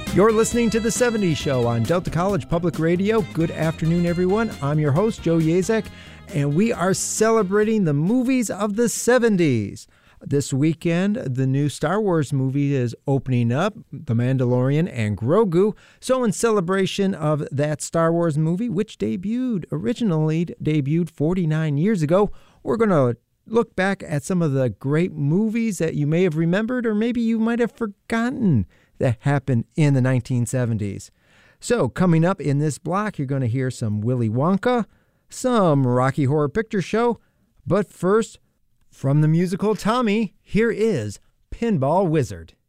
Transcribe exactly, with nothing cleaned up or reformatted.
You're listening to The seventies Show on Delta College Public Radio. Good afternoon, everyone. I'm your host, Joe Yazek, and we are celebrating the movies of the seventies. This weekend, the new Star Wars movie is opening up, The Mandalorian and Grogu. So in celebration of that Star Wars movie, which debuted, originally debuted forty-nine years ago, we're going to look back at some of the great movies that you may have remembered or maybe you might have forgotten that happened in the nineteen seventies. So coming up in this block, you're going to hear some Willy Wonka, some Rocky Horror Picture Show, but first, from the musical Tommy, here is Pinball Wizard.